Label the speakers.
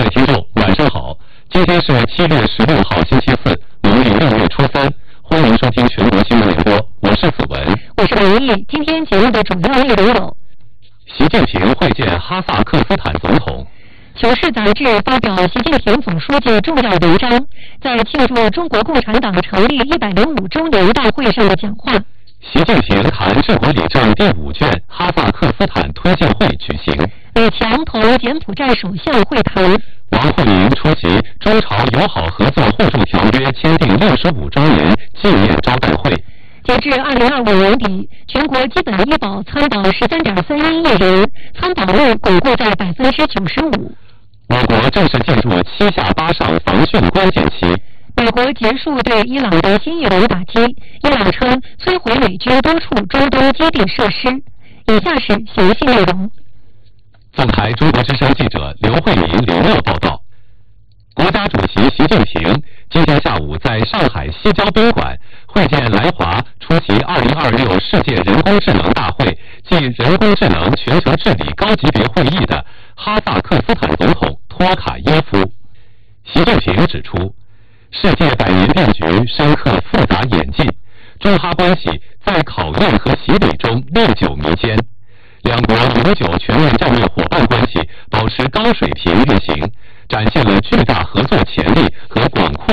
Speaker 1: 位听众，晚上好！今天是7月16号，星期四，农历6月初3。欢迎收听全国新闻联播，我是子文，
Speaker 2: 我是文艺。今天节目的主要内容有：
Speaker 1: 习近平会见哈萨克斯坦总统。
Speaker 2: 《求是》杂志发表习近平总书记重要文章，在庆祝中国共产党成立105周年大会上的讲话。
Speaker 1: 习近平谈治国理政第5卷哈萨克斯坦推进会举行。
Speaker 2: 李强同柬埔寨首相会谈。
Speaker 1: 王沪宁出席中朝友好合作互助条约签订65周年纪念招待会。
Speaker 2: 截至2025年底，全国基本医保参保13.31亿人，参保率巩固在95%。
Speaker 1: 我国正式进入7下8上防汛关键期。
Speaker 2: 美国结束对伊朗的新一轮打击，伊朗称摧毁美军多处中东基地设施。以下是详细内容。
Speaker 1: 纵台中国之声记者刘慧民连络报道，国家主席习近平今天下午在上海西郊宾馆会见来华出席2026世界人工智能大会暨人工智能全球治理高级别会议的哈萨克斯坦总统托卡耶夫。习近平指出，世界百年变局深刻复杂演进，中哈关系在考验和洗礼中历久弥坚，两国永久全面战略伙伴关系保持高水平运行，展现了巨大合作潜力和广阔